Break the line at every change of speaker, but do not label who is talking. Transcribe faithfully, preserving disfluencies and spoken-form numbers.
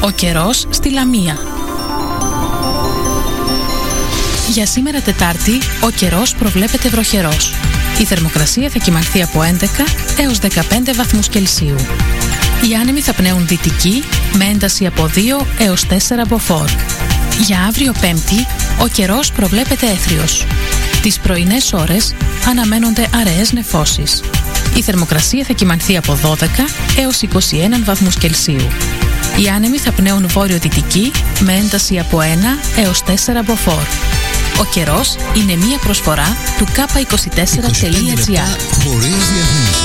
Ο καιρός στη Λαμία. Για σήμερα Τετάρτη, ο καιρός προβλέπεται βροχερός. Η θερμοκρασία θα κυμανθεί από έντεκα έως δεκαπέντε βαθμούς Κελσίου. Οι άνεμοι θα πνέουν δυτική με ένταση από δύο έως τέσσερα μποφόρ. Για αύριο Πέμπτη, ο καιρός προβλέπεται έθριος. Τις πρωινές ώρες αναμένονται αραιές νεφώσεις. Η θερμοκρασία θα κυμανθεί από δώδεκα έως είκοσι ένα βαθμούς Κελσίου. Οι άνεμοι θα πνέουν βόρειο-δυτική με ένταση από ένα έως τέσσερα μποφόρ. Ο καιρός είναι μία προσφορά του κάπα είκοσι τέσσερα τελεία τζι άρ.
χωρίς διαφήμιση.